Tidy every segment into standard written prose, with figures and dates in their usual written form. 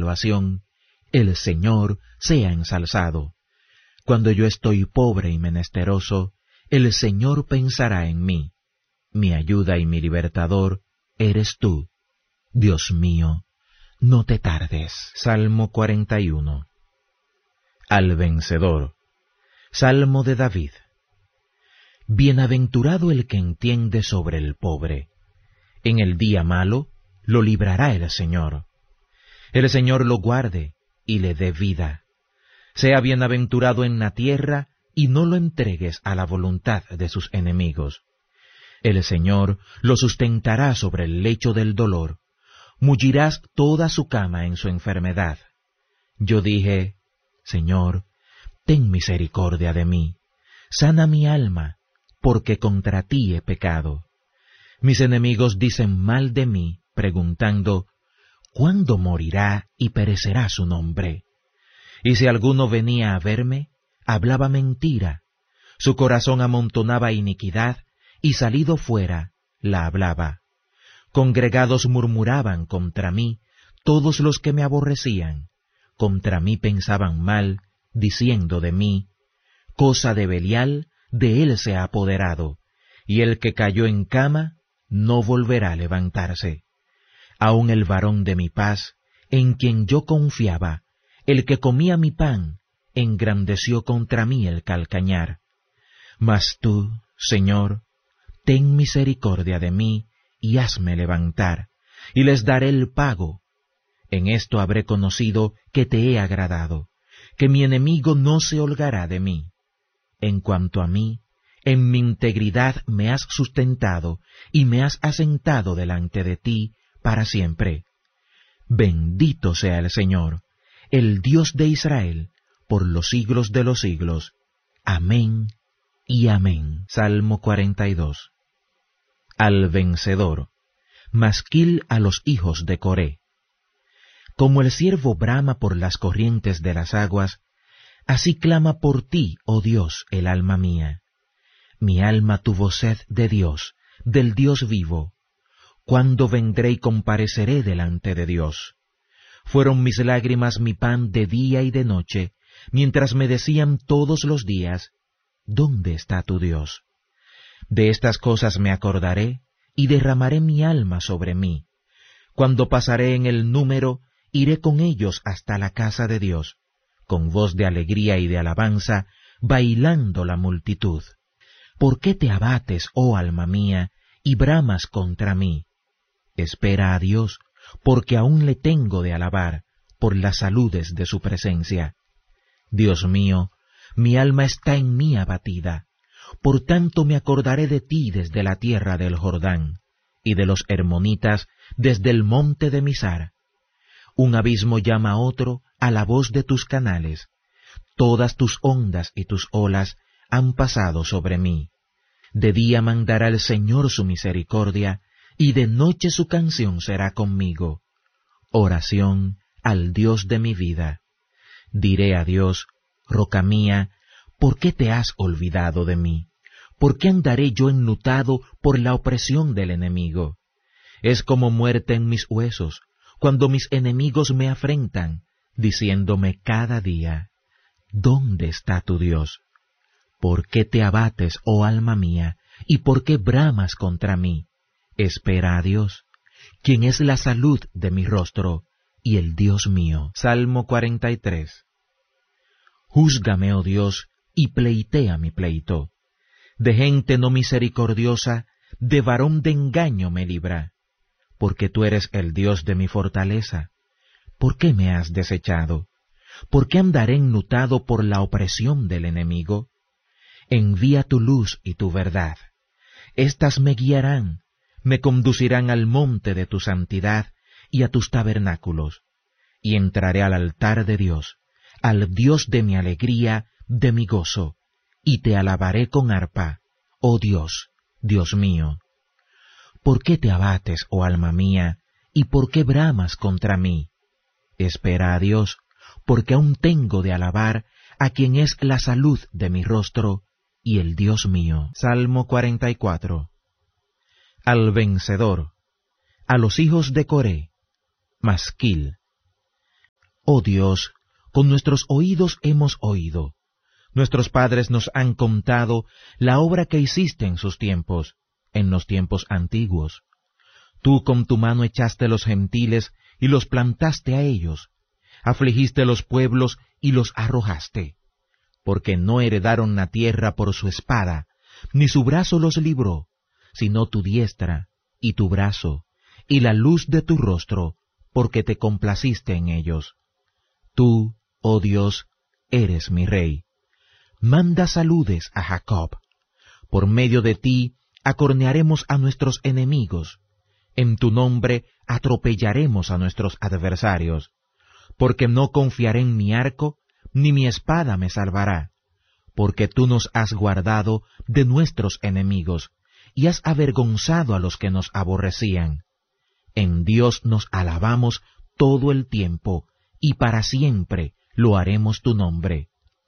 salvación, el Señor sea ensalzado. Cuando yo estoy pobre y menesteroso, el Señor pensará en mí. Mi ayuda y mi libertador eres tú. Dios mío, no te tardes. Salmo 41. Al vencedor. Salmo de David. Bienaventurado el que entiende sobre el pobre. En el día malo lo librará el Señor. El Señor lo guarde y le dé vida. Sea bienaventurado en la tierra y no lo entregues a la voluntad de sus enemigos. El Señor lo sustentará sobre el lecho del dolor. Mullirás toda su cama en su enfermedad. Yo dije, Señor, ten misericordia de mí. Sana mi alma, porque contra ti he pecado. Mis enemigos dicen mal de mí, preguntando, ¿cuándo morirá y perecerá su nombre? Y si alguno venía a verme, hablaba mentira. Su corazón amontonaba iniquidad, y salido fuera, la hablaba. Congregados murmuraban contra mí todos los que me aborrecían. Contra mí pensaban mal, diciendo de mí, cosa de Belial, de él se ha apoderado, y el que cayó en cama no volverá a levantarse. Aun el varón de mi paz, en quien yo confiaba, el que comía mi pan, engrandeció contra mí el calcañar. Mas tú, Señor, ten misericordia de mí, y hazme levantar, y les daré el pago. En esto habré conocido que te he agradado, que mi enemigo no se holgará de mí. En cuanto a mí, en mi integridad me has sustentado, y me has asentado delante de ti para siempre. Bendito sea el Señor, el Dios de Israel, por los siglos de los siglos. Amén y amén. Salmo 42. Al vencedor. Masquil a los hijos de Coré. Como el ciervo brama por las corrientes de las aguas, así clama por ti, oh Dios, el alma mía. Mi alma tuvo sed de Dios, del Dios vivo. ¿Cuándo vendré y compareceré delante de Dios? Fueron mis lágrimas mi pan de día y de noche, mientras me decían todos los días, ¿dónde está tu Dios? De estas cosas me acordaré, y derramaré mi alma sobre mí. Cuando pasaré en el número, iré con ellos hasta la casa de Dios, con voz de alegría y de alabanza, bailando la multitud. ¿Por qué te abates, oh alma mía, y bramas contra mí? Espera a Dios, porque aún le tengo de alabar, por las saludes de su presencia. Dios mío, mi alma está en mí abatida. Por tanto me acordaré de ti desde la tierra del Jordán, y de los hermonitas desde el monte de Mizar. Un abismo llama a otro a la voz de tus canales. Todas tus ondas y tus olas han pasado sobre mí. De día mandará el Señor su misericordia, y de noche su canción será conmigo. Oración al Dios de mi vida. Diré a Dios, roca mía, ¿por qué te has olvidado de mí? ¿Por qué andaré yo enlutado por la opresión del enemigo? Es como muerte en mis huesos, cuando mis enemigos me afrentan, diciéndome cada día, ¿dónde está tu Dios? ¿Por qué te abates, oh alma mía, y por qué bramas contra mí? Espera a Dios, quien es la salud de mi rostro y el Dios mío. Salmo 43. Júzgame, oh Dios, y pleitea mi pleito. De gente no misericordiosa, de varón de engaño me libra. Porque tú eres el Dios de mi fortaleza. ¿Por qué me has desechado? ¿Por qué andaré enlutado por la opresión del enemigo? Envía tu luz y tu verdad. Estas me guiarán, me conducirán al monte de tu santidad y a tus tabernáculos, y entraré al altar de Dios, al Dios de mi alegría, de mi gozo, y te alabaré con arpa, oh Dios, Dios mío. ¿Por qué te abates, oh alma mía, y por qué bramas contra mí? Espera a Dios, porque aún tengo de alabar a quien es la salud de mi rostro y el Dios mío. Salmo 44. Al vencedor, a los hijos de Coré, Masquil. Oh Dios, con nuestros oídos hemos oído. Nuestros padres nos han contado la obra que hiciste en sus tiempos, en los tiempos antiguos. Tú con tu mano echaste los gentiles y los plantaste a ellos. Afligiste los pueblos y los arrojaste, porque no heredaron la tierra por su espada, ni su brazo los libró, sino tu diestra y tu brazo, y la luz de tu rostro, porque te complaciste en ellos. Tú, oh Dios, eres mi rey. Manda saludes a Jacob. Por medio de ti acornearemos a nuestros enemigos. En tu nombre atropellaremos a nuestros adversarios. Porque no confiaré en mi arco, ni mi espada me salvará. Porque tú nos has guardado de nuestros enemigos, y has avergonzado a los que nos aborrecían. En Dios nos alabamos todo el tiempo, y para siempre lo haremos tu nombre.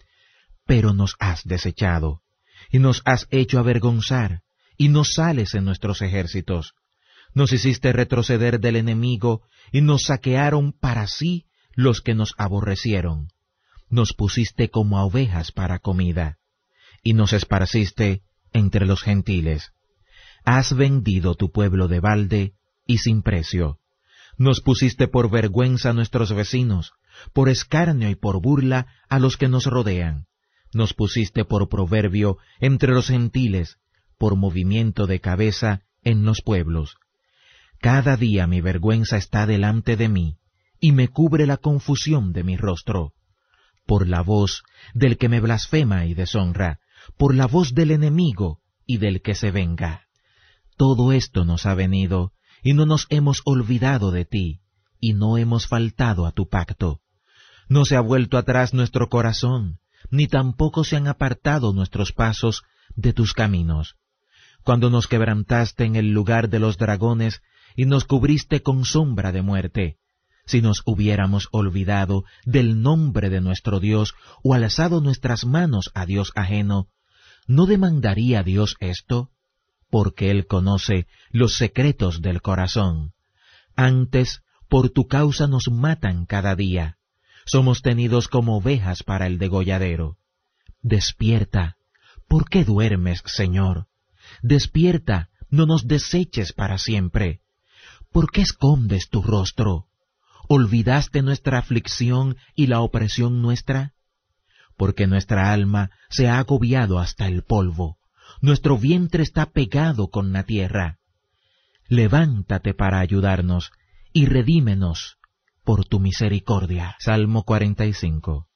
Pero nos has desechado, y nos has hecho avergonzar, y no sales en nuestros ejércitos. Nos hiciste retroceder del enemigo, y nos saquearon para sí los que nos aborrecieron. Nos pusiste como a ovejas para comida, y nos esparciste entre los gentiles. Has vendido tu pueblo de balde y sin precio. Nos pusiste por vergüenza a nuestros vecinos, por escarnio y por burla a los que nos rodean. Nos pusiste por proverbio entre los gentiles, por movimiento de cabeza en los pueblos. Cada día mi vergüenza está delante de mí, y me cubre la confusión de mi rostro. Por la voz del que me blasfema y deshonra, por la voz del enemigo y del que se venga. Todo esto nos ha venido, y no nos hemos olvidado de ti, y no hemos faltado a tu pacto. No se ha vuelto atrás nuestro corazón, ni tampoco se han apartado nuestros pasos de tus caminos. Cuando nos quebrantaste en el lugar de los dragones, y nos cubriste con sombra de muerte, si nos hubiéramos olvidado del nombre de nuestro Dios, o alzado nuestras manos a Dios ajeno, ¿no demandaría Dios esto? Porque Él conoce los secretos del corazón. Antes, por tu causa nos matan cada día. Somos tenidos como ovejas para el degolladero. Despierta. ¿Por qué duermes, Señor? Despierta, no nos deseches para siempre. ¿Por qué escondes tu rostro? ¿Olvidaste nuestra aflicción y la opresión nuestra? Porque nuestra alma se ha agobiado hasta el polvo. Nuestro vientre está pegado con la tierra. Levántate para ayudarnos y redímenos por tu misericordia. Salmo 45.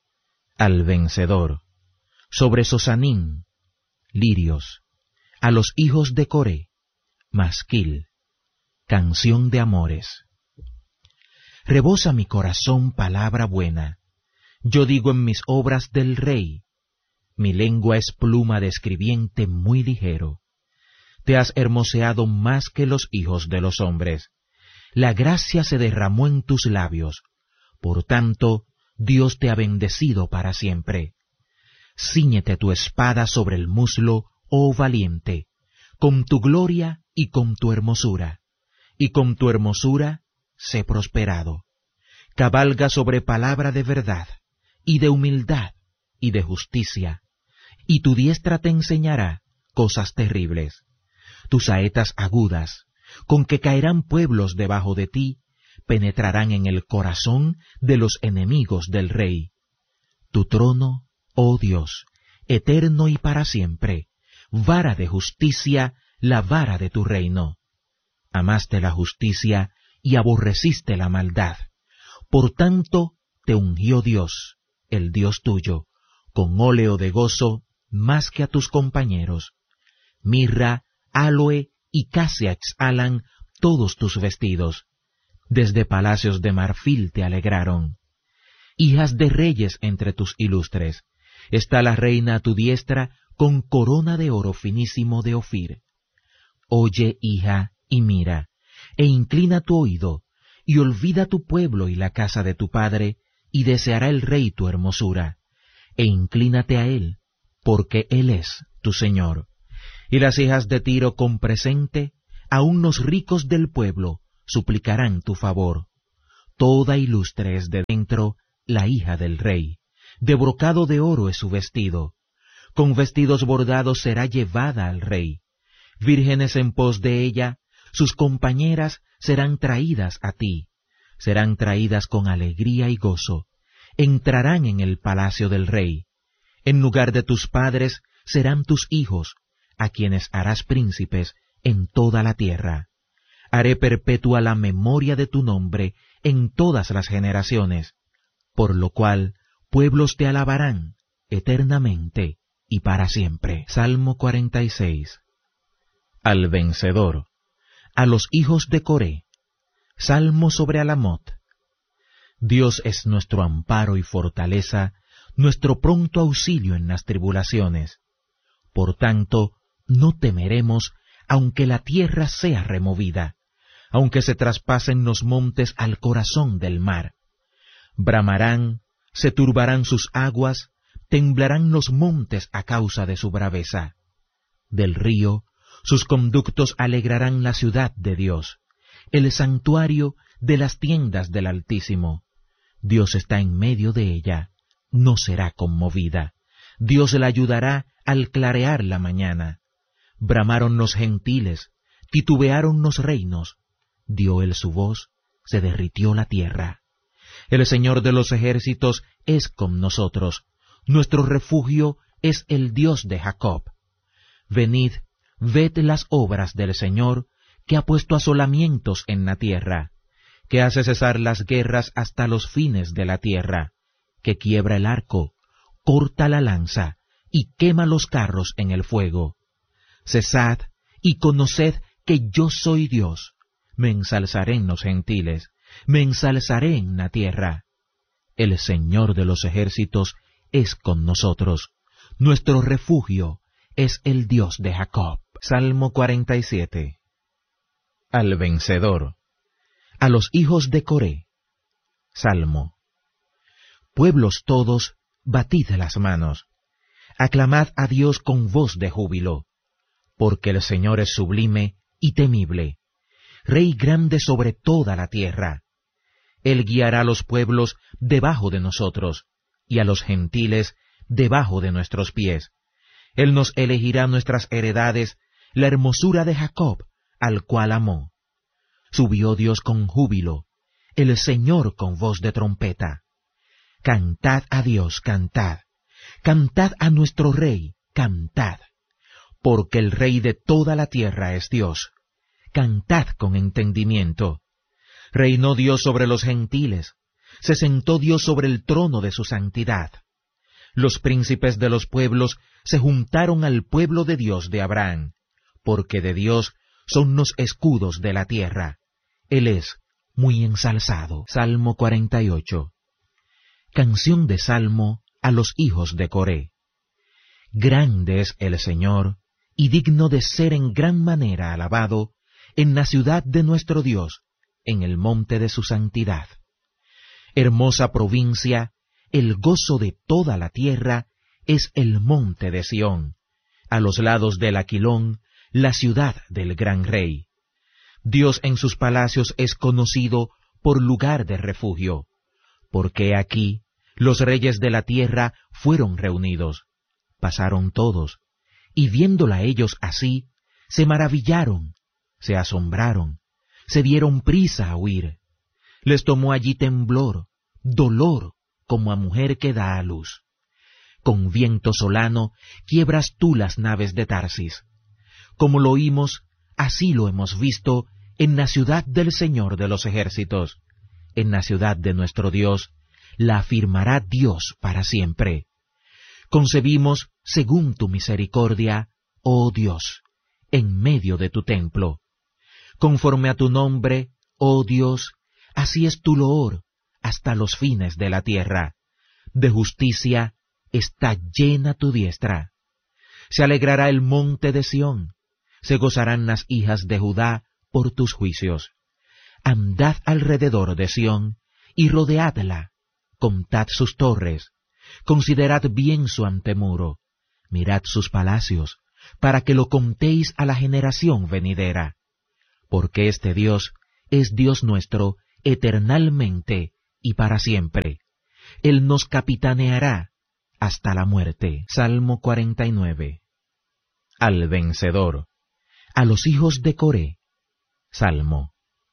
Al vencedor, sobre Sosanín, lirios, a los hijos de Coré, masquil, canción de amores. Rebosa mi corazón palabra buena, yo digo en mis obras del Rey, mi lengua es pluma de escribiente muy ligero. Te has hermoseado más que los hijos de los hombres. La gracia se derramó en tus labios. Por tanto, Dios te ha bendecido para siempre. Cíñete tu espada sobre el muslo, oh valiente, con tu gloria y con tu hermosura. Y con tu hermosura, sé prosperado. Cabalga sobre palabra de verdad, y de humildad, y de justicia. Y tu diestra te enseñará cosas terribles. Tus saetas agudas, con que caerán pueblos debajo de ti, penetrarán en el corazón de los enemigos del Rey. Tu trono, oh Dios, eterno y para siempre, vara de justicia, la vara de tu reino. Amaste la justicia y aborreciste la maldad. Por tanto, te ungió Dios, el Dios tuyo, con óleo de gozo más que a tus compañeros. Mirra, áloe y casia exhalan todos tus vestidos. Desde palacios de marfil te alegraron. Hijas de reyes entre tus ilustres, está la reina a tu diestra con corona de oro finísimo de Ofir. Oye, hija, y mira, e inclina tu oído, y olvida tu pueblo y la casa de tu padre, y deseará el rey tu hermosura, e inclínate a él, porque él es tu Señor. Y las hijas de Tiro con presente, aun los ricos del pueblo, suplicarán tu favor. Toda ilustre es de dentro la hija del rey. De brocado de oro es su vestido. Con vestidos bordados será llevada al rey. Vírgenes en pos de ella, sus compañeras serán traídas a ti. Serán traídas con alegría y gozo. Entrarán en el palacio del rey. En lugar de tus padres serán tus hijos, a quienes harás príncipes en toda la tierra. Haré perpetua la memoria de tu nombre en todas las generaciones, por lo cual pueblos te alabarán eternamente y para siempre. Salmo 46. Al vencedor, a los hijos de Coré. Salmo sobre Alamot. Dios es nuestro amparo y fortaleza, nuestro pronto auxilio en las tribulaciones. Por tanto, no temeremos, aunque la tierra sea removida, aunque se traspasen los montes al corazón del mar. Bramarán, se turbarán sus aguas, temblarán los montes a causa de su braveza. Del río, sus conductos alegrarán la ciudad de Dios, el santuario de las tiendas del Altísimo. Dios está en medio de ella, no será conmovida. Dios la ayudará al clarear la mañana. Bramaron los gentiles, titubearon los reinos. Dio él su voz, se derritió la tierra. El Señor de los ejércitos es con nosotros. Nuestro refugio es el Dios de Jacob. Venid, ved las obras del Señor, que ha puesto asolamientos en la tierra, que hace cesar las guerras hasta los fines de la tierra, que quiebra el arco, corta la lanza, y quema los carros en el fuego. Cesad y conoced que yo soy Dios. Me ensalzaré en los gentiles, me ensalzaré en la tierra. El Señor de los ejércitos es con nosotros. Nuestro refugio es el Dios de Jacob. Salmo 47. Al vencedor, a los hijos de Coré. Salmo. Pueblos todos, batid las manos. Aclamad a Dios con voz de júbilo, porque el Señor es sublime y temible, Rey grande sobre toda la tierra. Él guiará a los pueblos debajo de nosotros, y a los gentiles debajo de nuestros pies. Él nos elegirá nuestras heredades, la hermosura de Jacob, al cual amó. Subió Dios con júbilo, el Señor con voz de trompeta. Cantad a Dios, cantad. Cantad a nuestro Rey, cantad. Porque el Rey de toda la tierra es Dios. Cantad con entendimiento. Reinó Dios sobre los gentiles. Se sentó Dios sobre el trono de su santidad. Los príncipes de los pueblos se juntaron al pueblo de Dios de Abraham, porque de Dios son los escudos de la tierra. Él es muy ensalzado. Salmo 48. Canción de Salmo a los hijos de Coré. Grande es el Señor, y digno de ser en gran manera alabado, en la ciudad de nuestro Dios, en el monte de su santidad. Hermosa provincia, el gozo de toda la tierra, es el monte de Sión, a los lados del Aquilón, la ciudad del gran rey. Dios en sus palacios es conocido por lugar de refugio, porque aquí los reyes de la tierra fueron reunidos. Pasaron todos, y viéndola ellos así, se maravillaron, se asombraron, se dieron prisa a huir. Les tomó allí temblor, dolor, como a mujer que da a luz. Con viento solano quiebras tú las naves de Tarsis. Como lo oímos, así lo hemos visto en la ciudad del Señor de los ejércitos. En la ciudad de nuestro Dios, la afirmará Dios para siempre. Concebimos según tu misericordia, oh Dios, en medio de tu templo. Conforme a tu nombre, oh Dios, así es tu loor hasta los fines de la tierra. De justicia está llena tu diestra. Se alegrará el monte de Sión, se gozarán las hijas de Judá por tus juicios. Andad alrededor de Sión y rodeadla, contad sus torres, considerad bien su antemuro, mirad sus palacios, para que lo contéis a la generación venidera. Porque este Dios es Dios nuestro eternalmente y para siempre. Él nos capitaneará hasta la muerte. Salmo 49. Al vencedor, a los hijos de Coré. Salmo.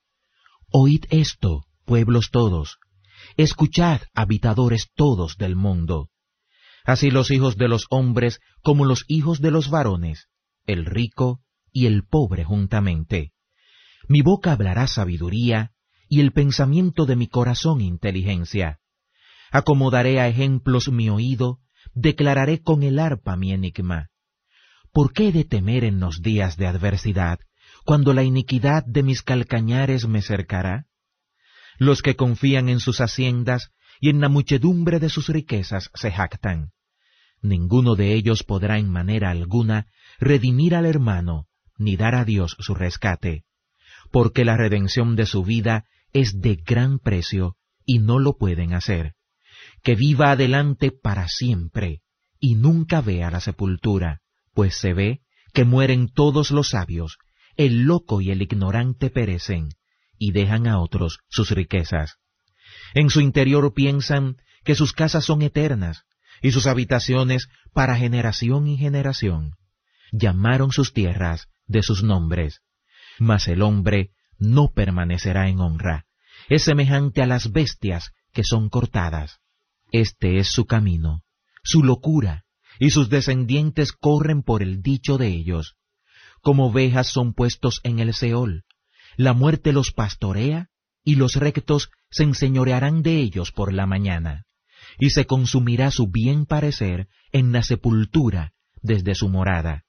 Oíd esto, pueblos todos, escuchad, habitadores todos del mundo. Así los hijos de los hombres como los hijos de los varones, el rico y el pobre juntamente. Mi boca hablará sabiduría, y el pensamiento de mi corazón inteligencia. Acomodaré a ejemplos mi oído, declararé con el arpa mi enigma. ¿Por qué he de temer en los días de adversidad, cuando la iniquidad de mis calcañares me cercará? Los que confían en sus haciendas y en la muchedumbre de sus riquezas se jactan. Ninguno de ellos podrá en manera alguna redimir al hermano, ni dar a Dios su rescate, porque la redención de su vida es de gran precio y no lo pueden hacer. Que viva adelante para siempre y nunca vea la sepultura, pues se ve que mueren todos los sabios, el loco y el ignorante perecen, y dejan a otros sus riquezas. En su interior piensan que sus casas son eternas, y sus habitaciones para generación y generación. Llamaron sus tierras de sus nombres, mas el hombre no permanecerá en honra, es semejante a las bestias que son cortadas. Este es su camino, su locura, y sus descendientes corren por el dicho de ellos. Como ovejas son puestos en el Seol, la muerte los pastorea, y los rectos se enseñorearán de ellos por la mañana, y se consumirá su bien parecer en la sepultura desde su morada.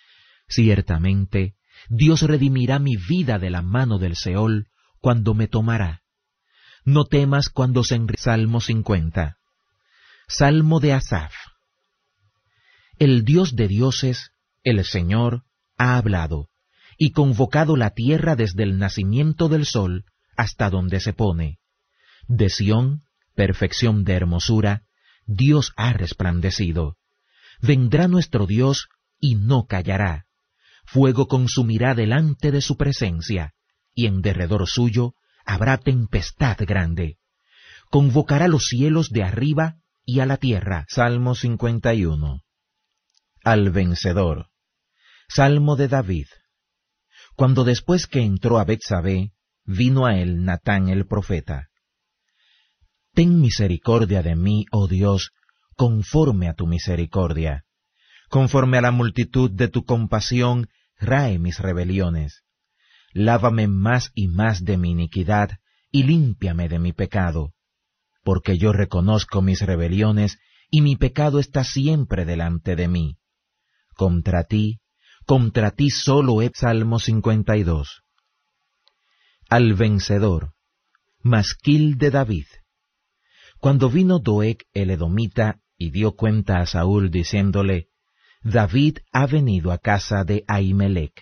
Ciertamente, Dios redimirá mi vida de la mano del Seol cuando me tomará. No temas cuando se Salmo 50. Salmo de Asaf. El Dios de dioses, el Señor, ha hablado, y convocado la tierra desde el nacimiento del sol hasta donde se pone. De Sión, perfección de hermosura, Dios ha resplandecido. Vendrá nuestro Dios y no callará. Fuego consumirá delante de su presencia, y en derredor suyo habrá tempestad grande. Convocará los cielos de arriba y a la tierra. Salmo 51. Al vencedor. Salmo de David. Cuando después que entró a Betsabé, vino a él Natán el profeta. Ten misericordia de mí, oh Dios, conforme a tu misericordia. Conforme a la multitud de tu compasión, rae mis rebeliones. Lávame más y más de mi iniquidad, y límpiame de mi pecado. Porque yo reconozco mis rebeliones, y mi pecado está siempre delante de mí. Contra ti solo he... Salmo 52. Al vencedor. Masquil de David. Cuando vino Doeg el edomita, y dio cuenta a Saúl diciéndole, David ha venido a casa de Ahimelech.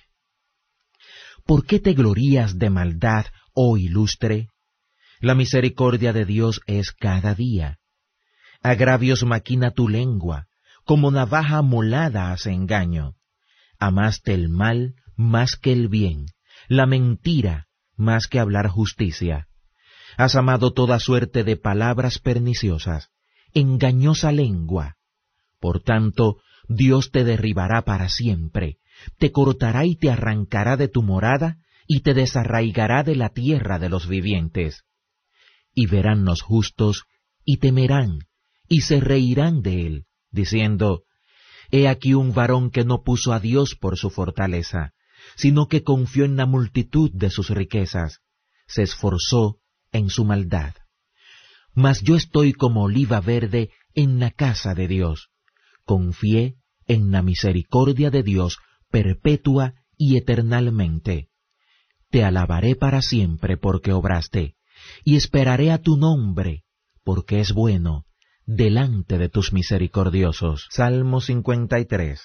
¿Por qué te glorías de maldad, oh ilustre? La misericordia de Dios es cada día. Agravios maquina tu lengua, como navaja molada hace engaño. Amaste el mal más que el bien, la mentira más que hablar justicia. Has amado toda suerte de palabras perniciosas, engañosa lengua. Por tanto, Dios te derribará para siempre, te cortará y te arrancará de tu morada, y te desarraigará de la tierra de los vivientes. Y verán los justos, y temerán, y se reirán de él, diciendo, He aquí un varón que no puso a Dios por su fortaleza, sino que confió en la multitud de sus riquezas, se esforzó en su maldad. Mas yo estoy como oliva verde en la casa de Dios. Confié en la misericordia de Dios perpetua y eternalmente. Te alabaré para siempre porque obraste, y esperaré a tu nombre, porque es bueno, delante de tus misericordiosos. Salmo 53.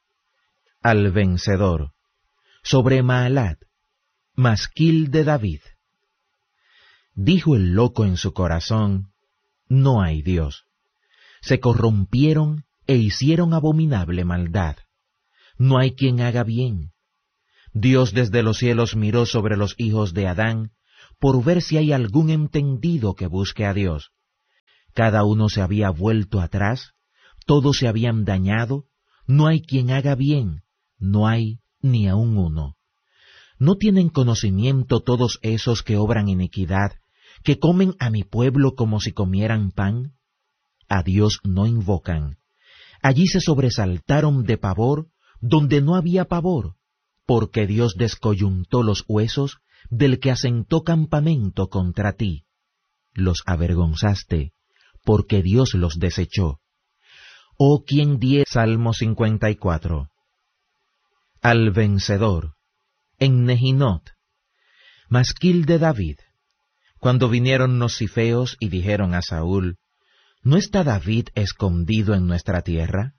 Al vencedor. Sobre Maalat, masquil de David. Dijo el loco en su corazón, no hay Dios. Se corrompieron e hicieron abominable maldad. No hay quien haga bien. Dios desde los cielos miró sobre los hijos de Adán, por ver si hay algún entendido que busque a Dios. Cada uno se había vuelto atrás, todos se habían dañado, no hay quien haga bien, no hay ni aun uno. ¿No tienen conocimiento todos esos que obran iniquidad, que comen a mi pueblo como si comieran pan? A Dios no invocan. Allí se sobresaltaron de pavor donde no había pavor, porque Dios descoyuntó los huesos del que asentó campamento contra ti. Los avergonzaste, porque Dios los desechó. Oh, quien diera. Salmo 54. Al vencedor, en Nehinot, masquil de David. Cuando vinieron los cifeos y dijeron a Saúl, ¿no está David escondido en nuestra tierra?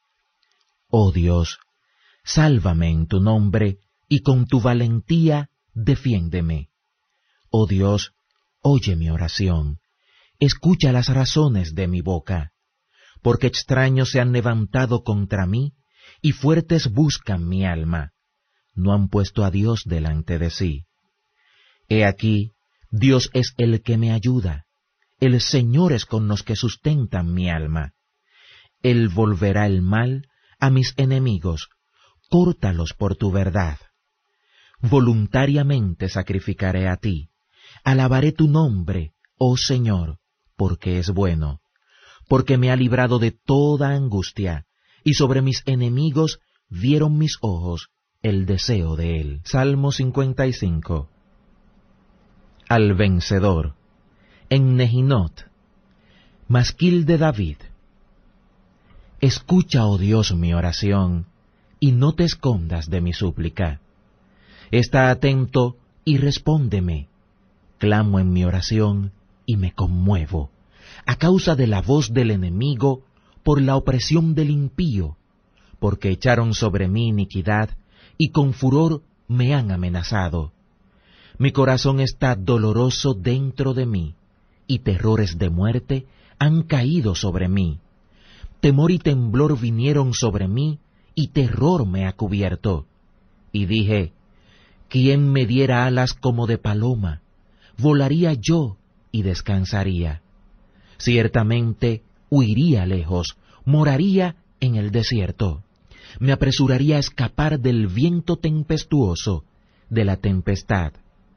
Oh Dios, sálvame en tu nombre, y con tu valentía defiéndeme. Oh Dios, oye mi oración, escucha las razones de mi boca, porque extraños se han levantado contra mí, y fuertes buscan mi alma. No han puesto a Dios delante de sí. He aquí, Dios es el que me ayuda, el Señor es con los que sustentan mi alma. Él volverá el mal a mis enemigos, córtalos por tu verdad. Voluntariamente sacrificaré a ti, alabaré tu nombre, oh Señor, porque es bueno, porque me ha librado de toda angustia, y sobre mis enemigos vieron mis ojos el deseo de él. Salmo 55. Al vencedor, en Nehinot, masquil de David. Escucha, oh Dios, mi oración, y no te escondas de mi súplica. Está atento y respóndeme. Clamo en mi oración y me conmuevo, a causa de la voz del enemigo, por la opresión del impío, porque echaron sobre mí iniquidad, y con furor me han amenazado. Mi corazón está doloroso dentro de mí, y terrores de muerte han caído sobre mí. Temor y temblor vinieron sobre mí, y terror me ha cubierto. Y dije, ¿quién me diera alas como de paloma? Volaría yo y descansaría. Ciertamente huiría lejos, moraría en el desierto. Me apresuraría a escapar del viento tempestuoso, de la tempestad.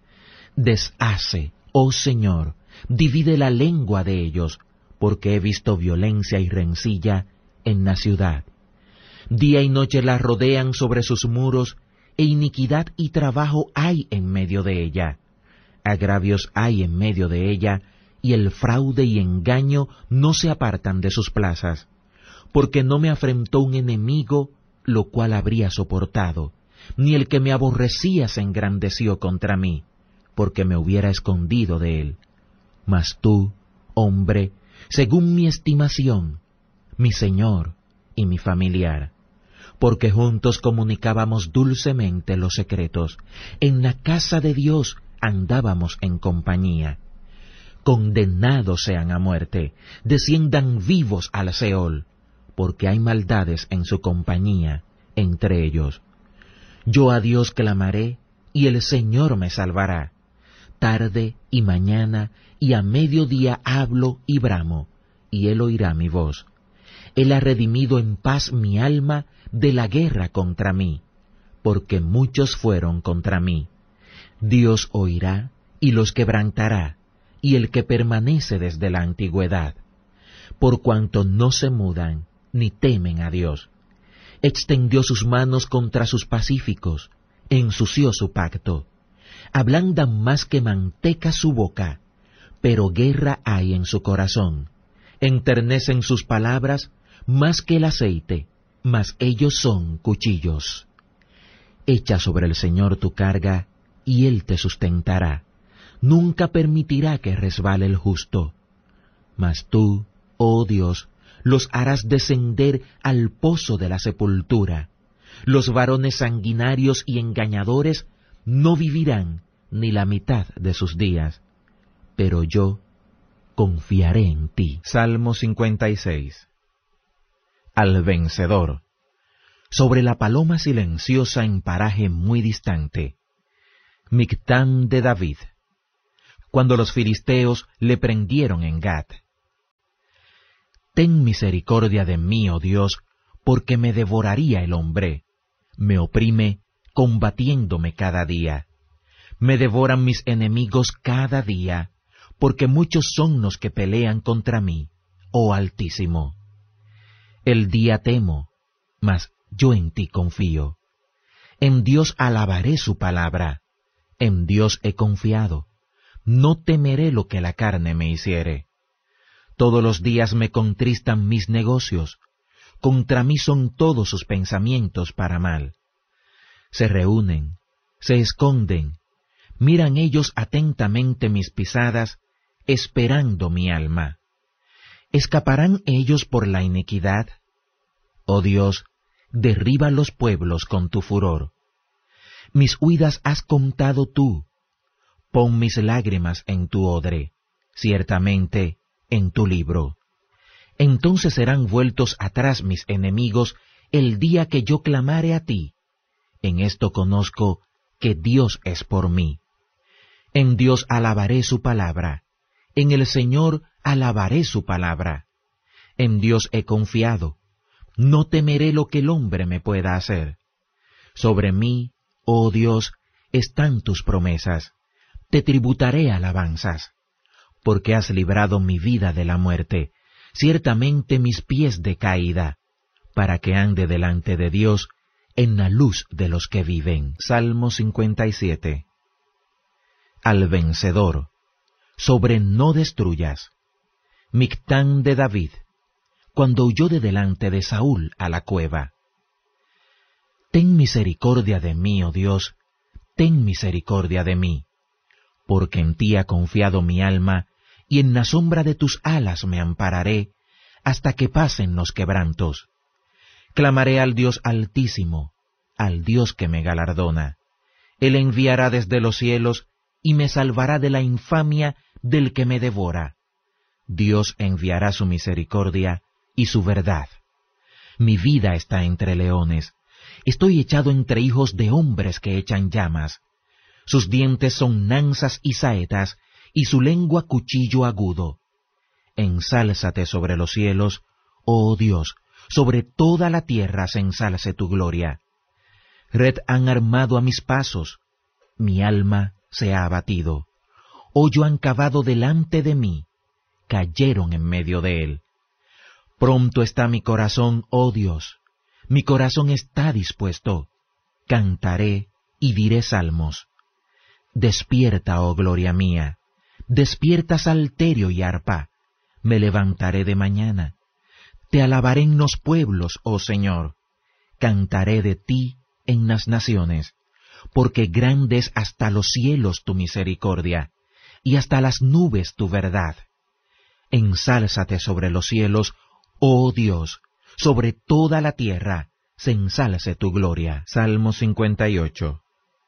Deshace, oh Señor, divide la lengua de ellos, porque he visto violencia y rencilla en la ciudad. Día y noche la rodean sobre sus muros, e iniquidad y trabajo hay en medio de ella. Agravios hay en medio de ella, y el fraude y engaño no se apartan de sus plazas. Porque no me afrentó un enemigo, lo cual habría soportado, ni el que me aborrecía se engrandeció contra mí, porque me hubiera escondido de él. Mas tú, hombre, según mi estimación, mi Señor y mi familiar, porque juntos comunicábamos dulcemente los secretos, en la casa de Dios andábamos en compañía. Condenados sean a muerte, desciendan vivos al Seol, porque hay maldades en su compañía, entre ellos. Yo a Dios clamaré, y el Señor me salvará. Tarde y mañana y a mediodía hablo y bramo, y Él oirá mi voz. Él ha redimido en paz mi alma de la guerra contra mí, porque muchos fueron contra mí. Dios oirá y los quebrantará, y el que permanece desde la antigüedad, por cuanto no se mudan ni temen a Dios. Extendió sus manos contra sus pacíficos, ensució su pacto. Ablandan más que manteca su boca, pero guerra hay en su corazón. Enternecen sus palabras más que el aceite, mas ellos son cuchillos. Echa sobre el Señor tu carga, y Él te sustentará. Nunca permitirá que resbale el justo. Mas tú, oh Dios, los harás descender al pozo de la sepultura. Los varones sanguinarios y engañadores no vivirán ni la mitad de sus días. Pero yo confiaré en ti. Salmo 56. Al vencedor. Sobre la paloma silenciosa en paraje muy distante. Mictán de David. cuando los filisteos le prendieron en Gat. Ten misericordia de mí, oh Dios, porque me devoraría el hombre. Me oprime, combatiéndome cada día. Me devoran mis enemigos cada día, porque muchos son los que pelean contra mí, oh Altísimo. El día temo, mas yo en ti confío. En Dios alabaré su palabra. En Dios he confiado. No temeré lo que la carne me hiciere. Todos los días me contristan mis negocios. Contra mí son todos sus pensamientos para mal. Se reúnen, se esconden, miran ellos atentamente mis pisadas, esperando mi alma. ¿Escaparán ellos por la iniquidad? Oh Dios, derriba los pueblos con tu furor. Mis huidas has contado tú. Pon mis lágrimas en tu odre, ciertamente en tu libro. Entonces serán vueltos atrás mis enemigos el día que yo clamare a ti. En esto conozco que Dios es por mí. En Dios alabaré su palabra. En el Señor alabaré su palabra. En Dios he confiado. No temeré lo que el hombre me pueda hacer. Sobre mí, oh Dios, están tus promesas. Te tributaré alabanzas. Porque has librado mi vida de la muerte, ciertamente mis pies de caída, para que ande delante de Dios en la luz de los que viven. Salmo 57. Al vencedor, sobre no destruyas. Mictán de David, cuando huyó de delante de Saúl a la cueva. Ten misericordia de mí, oh Dios, ten misericordia de mí, porque en ti ha confiado mi alma, y en la sombra de tus alas me ampararé, hasta que pasen los quebrantos. Clamaré al Dios Altísimo, al Dios que me galardona. Él enviará desde los cielos, y me salvará de la infamia del que me devora. Dios enviará su misericordia y su verdad. Mi vida está entre leones. Estoy echado entre hijos de hombres que echan llamas. Sus dientes son lanzas y saetas, y su lengua cuchillo agudo. Ensálzate sobre los cielos, oh Dios, sobre toda la tierra se ensalce tu gloria. Red han armado a mis pasos, mi alma se ha abatido. Hoyo han cavado delante de mí, cayeron en medio de él. Pronto está mi corazón, oh Dios, mi corazón está dispuesto. Cantaré y diré salmos. Despierta, oh gloria mía, despierta salterio y arpa. Me levantaré de mañana. Te alabaré en los pueblos, oh Señor. Cantaré de ti en las naciones, porque grande es hasta los cielos tu misericordia, y hasta las nubes tu verdad. Ensálzate sobre los cielos, oh Dios, sobre toda la tierra se ensalce tu gloria. Salmo 58.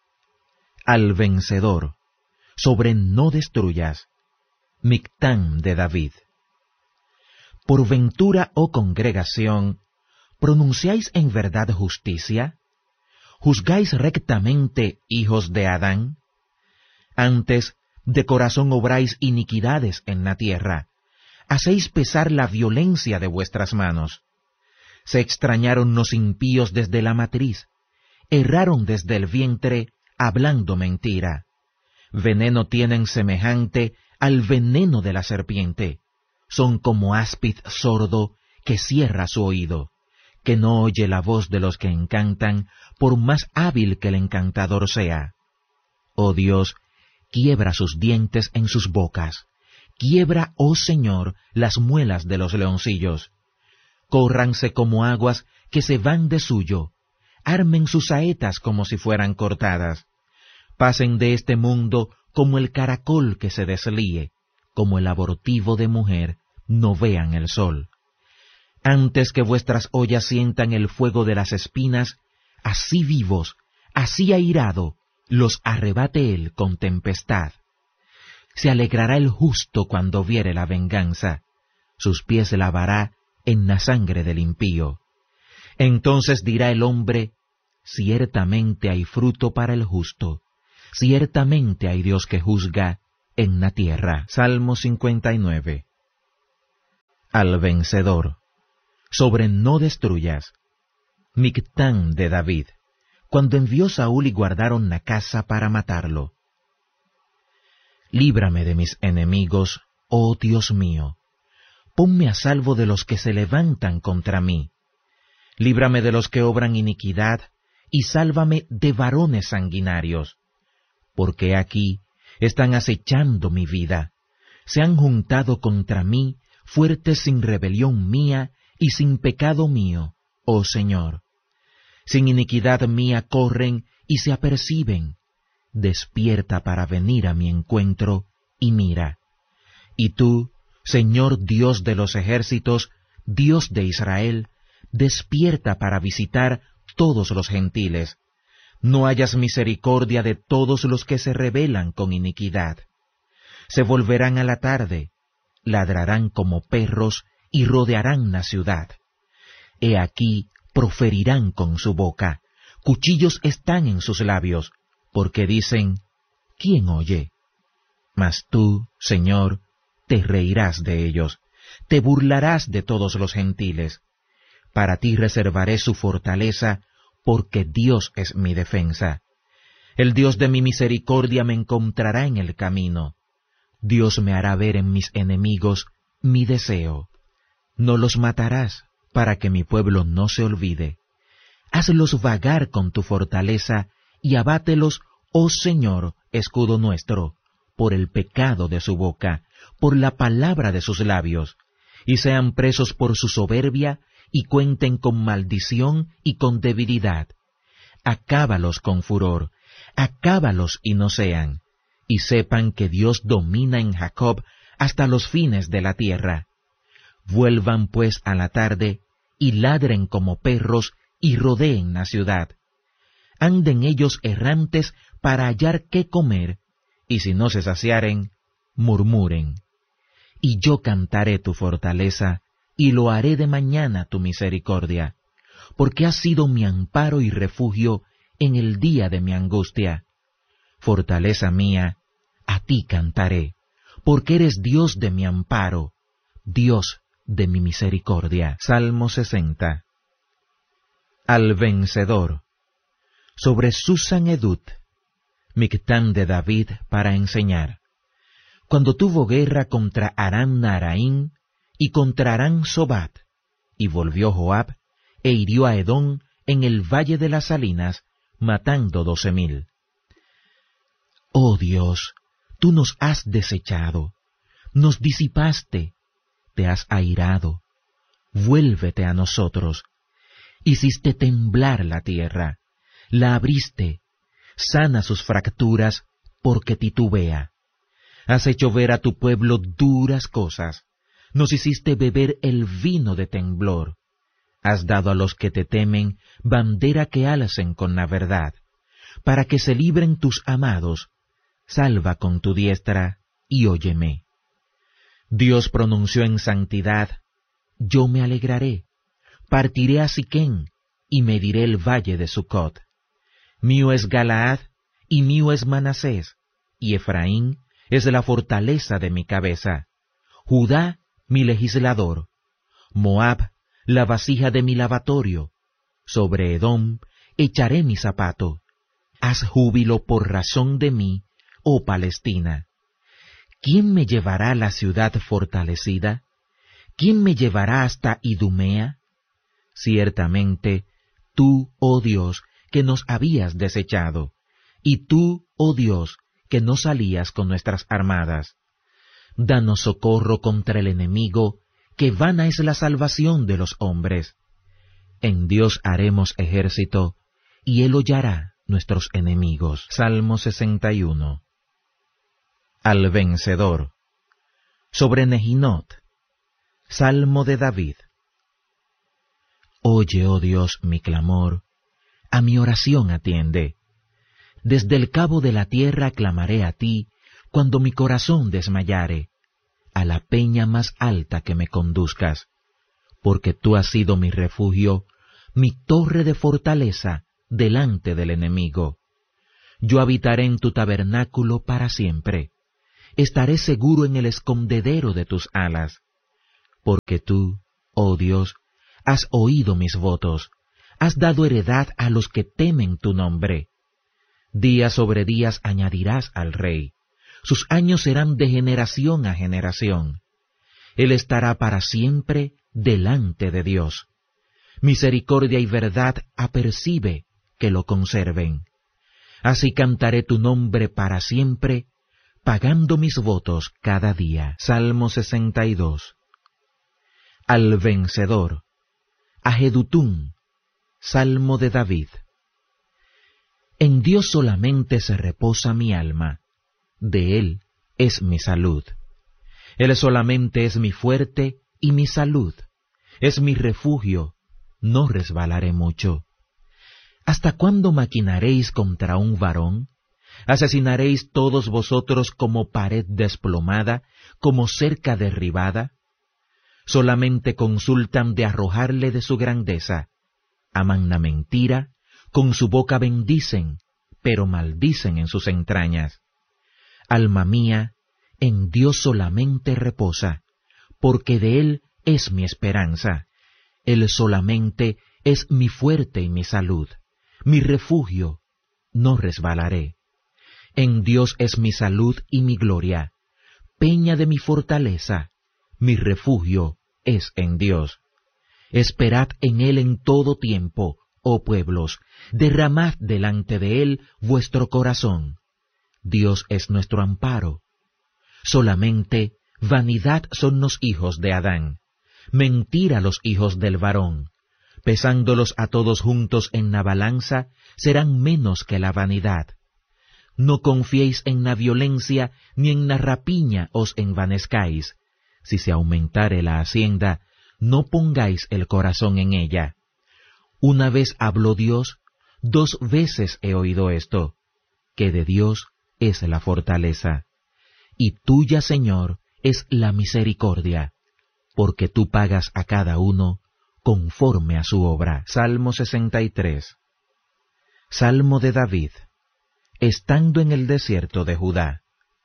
Al vencedor, sobre no destruyas. Mictán de David. Por ventura, oh congregación, ¿pronunciáis en verdad justicia? ¿Juzgáis rectamente, hijos de Adán? Antes, de corazón obráis iniquidades en la tierra, hacéis pesar la violencia de vuestras manos. Se extrañaron los impíos desde la matriz, erraron desde el vientre, hablando mentira. Veneno tienen semejante al veneno de la serpiente. Son como áspid sordo que cierra su oído, que no oye la voz de los que encantan, por más hábil que el encantador sea. Oh Dios, quiebra sus dientes en sus bocas. Quiebra, oh Señor, las muelas de los leoncillos. Córranse como aguas que se van de suyo. Armen sus saetas como si fueran cortadas. Pasen de este mundo como el caracol que se deslíe, como el abortivo de mujer, no vean el sol. Antes que vuestras ollas sientan el fuego de las espinas, así vivos, así airado, los arrebate él con tempestad. Se alegrará el justo cuando viere la venganza, sus pies lavará en la sangre del impío. Entonces dirá el hombre, ciertamente hay fruto para el justo, ciertamente hay Dios que juzga en la tierra. Salmo 59. Al vencedor, sobre no destruyas. Mictán de David, cuando envió Saúl y guardaron la casa para matarlo. Líbrame de mis enemigos, oh Dios mío. Ponme a salvo de los que se levantan contra mí. Líbrame de los que obran iniquidad, y sálvame de varones sanguinarios. Porque aquí están acechando mi vida. Se han juntado contra mí, fuertes sin rebelión mía y sin pecado mío, oh Señor. Sin iniquidad mía corren y se aperciben. Despierta para venir a mi encuentro, y mira. Y tú, Señor Dios de los ejércitos, Dios de Israel, despierta para visitar todos los gentiles. No hayas misericordia de todos los que se rebelan con iniquidad. Se volverán a la tarde, ladrarán como perros y rodearán la ciudad. He aquí proferirán con su boca, cuchillos están en sus labios, porque dicen, ¿quién oye? Mas tú, Señor, te reirás de ellos, te burlarás de todos los gentiles. Para ti reservaré su fortaleza, porque Dios es mi defensa. El Dios de mi misericordia me encontrará en el camino. Dios me hará ver en mis enemigos mi deseo. No los matarás, para que mi pueblo no se olvide. Hazlos vagar con tu fortaleza, y abátelos, oh Señor, escudo nuestro, por el pecado de su boca, por la palabra de sus labios, y sean presos por su soberbia, y cuenten con maldición y con debilidad. Acábalos con furor, acábalos y no sean, y sepan que Dios domina en Jacob hasta los fines de la tierra. Vuelvan pues a la tarde, y ladren como perros, y rodeen la ciudad. Anden ellos errantes para hallar qué comer, y si no se saciaren, murmuren. Y yo cantaré tu fortaleza, y lo haré de mañana tu misericordia, porque has sido mi amparo y refugio en el día de mi angustia. Fortaleza mía, a ti cantaré, porque eres Dios de mi amparo, Dios de mi misericordia. Salmo 60. Al vencedor, sobre Susan Edut, Mictán de David para enseñar. Cuando tuvo guerra contra Aram Naharaim y contra Aram Sobat, y volvió Joab, e hirió a Edom en el valle de las salinas, matando 12,000. Oh Dios, tú nos has desechado, nos disipaste, te has airado, vuélvete a nosotros. Hiciste temblar la tierra, la abriste, sana sus fracturas, porque titubea. Has hecho ver a tu pueblo duras cosas, nos hiciste beber el vino de temblor. Has dado a los que te temen bandera que alcen con la verdad, para que se libren tus amados. Salva con tu diestra y óyeme. Dios pronunció en santidad, yo me alegraré, partiré a Siquén y mediré el valle de Sucot. Mío es Galaad y mío es Manasés, y Efraín es la fortaleza de mi cabeza. Judá, mi legislador. Moab, la vasija de mi lavatorio. Sobre Edom echaré mi zapato. Haz júbilo por razón de mí, oh Palestina. ¿Quién me llevará a la ciudad fortalecida? ¿Quién me llevará hasta Idumea? Ciertamente, tú, oh Dios, que nos habías desechado, y tú, oh Dios, que no salías con nuestras armadas. Danos socorro contra el enemigo, que vana es la salvación de los hombres. En Dios haremos ejército, y Él hollará nuestros enemigos. Salmo 61. Al vencedor, sobre Nehinot, Salmo de David. Oye, oh Dios, mi clamor, a mi oración atiende. Desde el cabo de la tierra clamaré a ti, cuando mi corazón desmayare, a la peña más alta que me conduzcas, porque tú has sido mi refugio, mi torre de fortaleza delante del enemigo. Yo habitaré en tu tabernáculo para siempre. estaré seguro en el escondedero de tus alas. Porque tú, oh Dios, has oído mis votos, has dado heredad a los que temen tu nombre. Días sobre días añadirás al rey, sus años serán de generación a generación. Él estará para siempre delante de Dios. Misericordia y verdad apercibe que lo conserven. Así cantaré tu nombre para siempre, pagando mis votos cada día. Salmo 62. Al vencedor, a Jedutún, Salmo de David. En Dios solamente se reposa mi alma, de Él es mi salud. Él solamente es mi fuerte y mi salud, es mi refugio, no resbalaré mucho. ¿Hasta cuándo maquinaréis contra un varón? ¿Asesinaréis todos vosotros como pared desplomada, como cerca derribada? Solamente consultan de arrojarle de su grandeza. Aman la mentira, con su boca bendicen, pero maldicen en sus entrañas. Alma mía, en Dios solamente reposa, porque de Él es mi esperanza. Él solamente es mi fuerte y mi salud, mi refugio, no resbalaré. En Dios es mi salud y mi gloria, peña de mi fortaleza, mi refugio es en Dios. Esperad en Él en todo tiempo, oh pueblos, derramad delante de Él vuestro corazón. Dios es nuestro amparo. Solamente vanidad son los hijos de Adán, mentira los hijos del varón. Pesándolos a todos juntos en la balanza, serán menos que la vanidad. No confiéis en la violencia, ni en la rapiña os envanezcáis. Si se aumentare la hacienda, no pongáis el corazón en ella. Una vez habló Dios, 2 veces he oído esto, que de Dios es la fortaleza. Y tuya, Señor, es la misericordia, porque tú pagas a cada uno conforme a su obra. Salmo 63. Salmo de David, estando en el desierto de Judá.